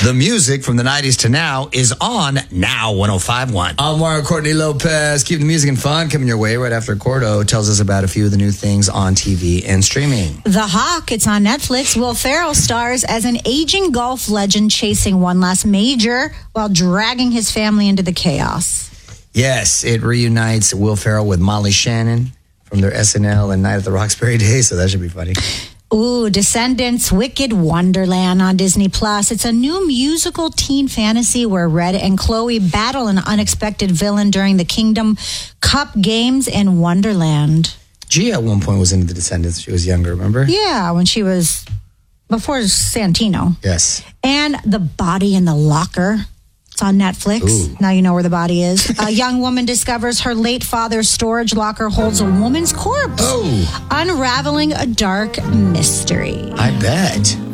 The music from the 90s to now is on Now 105.1. I'm Mario Courtney Lopez. Keep the music and fun coming your way right after Cordo tells us about a few of the new things on TV and streaming. The Hawk, it's on Netflix. Will Ferrell stars as an aging golf legend chasing one last major while dragging his family into the chaos. Yes, it reunites Will Ferrell with Molly Shannon from their SNL and Night at the Roxbury Days, so that should be funny. Ooh, Descendants, Wicked Wonderland on Disney Plus. It's a new musical teen fantasy where Red and Chloe battle an unexpected villain during the Kingdom Cup games in Wonderland. Gia at one point was into the Descendants. She was younger, remember? Yeah, when she was before Santino. Yes. And The Body in the Locker. It's on Netflix. Ooh. Now you know where the body is. A young woman discovers her late father's storage locker holds a woman's corpse. Oh. Unraveling a dark mystery. I bet.